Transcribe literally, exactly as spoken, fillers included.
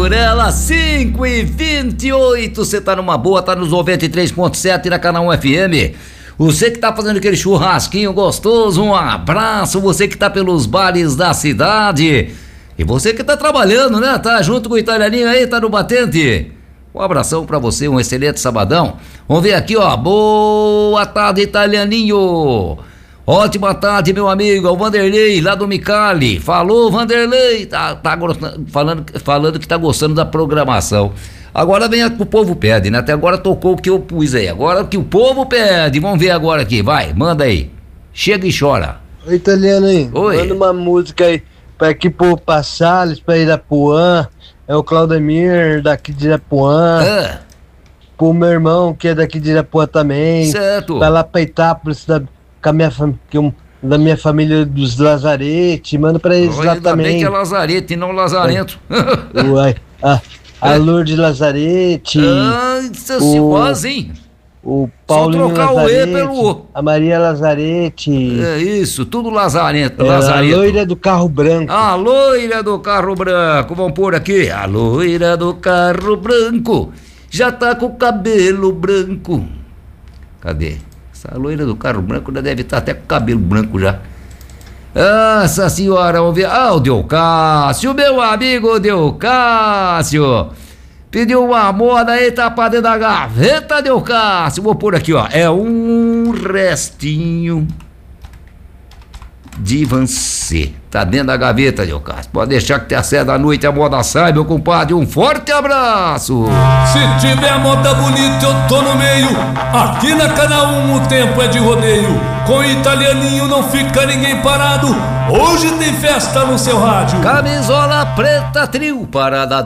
por ela, cinco e vinte e oito. Você tá numa boa, tá nos noventa e três ponto sete na Canal F M. Você que tá fazendo aquele churrasquinho gostoso, um abraço. Você que tá pelos bares da cidade. E você que tá trabalhando, né? Tá junto com o italianinho aí, tá no batente. Um abração pra você, um excelente sabadão. Vamos ver aqui, ó. Boa tarde, italianinho. Ótima tarde, meu amigo, é o Vanderlei, lá do Micali. Falou, Vanderlei, tá, tá falando, falando que tá gostando da programação. Agora vem o que o povo pede, né? Até agora tocou o que eu pus aí. Agora o que o povo pede, vamos ver agora aqui, vai, manda aí. Chega e chora. Oi, italiano aí. Oi. Manda uma música aí pra aqui pro Passales, pra Irapuã. É o Claudemir daqui de Irapuã. Ah. Pro meu irmão que é daqui de Irapuã também. Certo. Pra lá pra Itápolis, da, com a minha, que um, da minha família dos Lazarete. Manda pra eles Olha, lá ainda também. bem que é Lazarete e não Lazarento. Uai, a, a Lourdes Lazarete. Ah, isso o, iguais, hein? O Paulinho Só trocar Lazarete, o E pelo O. a Maria Lazarete. É isso, tudo Lazarento. É, Lazarento. a loira do carro branco. A loira do carro branco, vamos pôr aqui. A loira do carro branco já tá com o cabelo branco. Cadê? Essa loira do carro branco já deve estar até com o cabelo branco já. Nossa senhora, vamos ver. Ah, o Deucássio, meu amigo Deucássio. Pediu uma moda aí, tá pra dentro da gaveta, Deucássio. Vou pôr aqui, ó. É um restinho de você. Tá dentro da gaveta, Deucássio. Pode deixar que até sete da noite a moda sai, meu compadre. Um forte abraço. Se tiver moda bonita, eu tô no meio. Aqui na Canal um o tempo é de rodeio. Com o italianinho não fica ninguém parado. Hoje tem festa no seu rádio. Camisola preta trio, parada